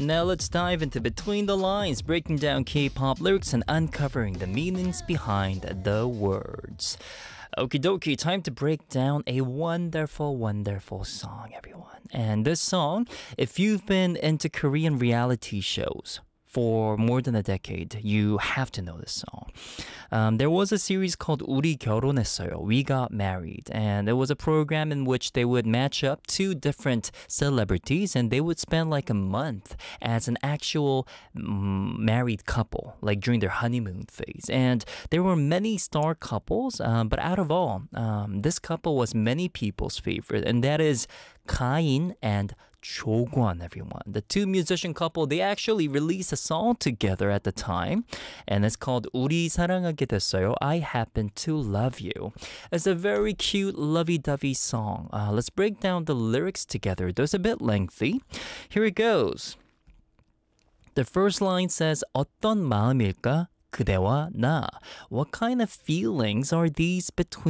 Now let's dive into Between the Lines, breaking down K-pop lyrics and uncovering the meanings behind the words. Okie dokie, time to break down a wonderful, wonderful song, everyone. And this song, if you've been into Korean reality shows for more than a decade, you have to know this song. There was a series called 우리 결혼했어요. We Got Married. And it was a program in which they would match up two different celebrities and they would spend like a month as an actual married couple, like during their honeymoon phase. And there were many star couples, but out of all, this couple was many people's favorite, and that is Kain and Chokwon, everyone. The two musician couple, they actually released a song together at the time, and it's called 우리 사랑하게 됐어요. I Happen to Love You. It's a very cute, lovey-dovey song. Let's break down the lyrics together. Those a bit lengthy. Here it goes. The first line says, 어떤 마음일까? 그대와 나. What kind of feelings are these between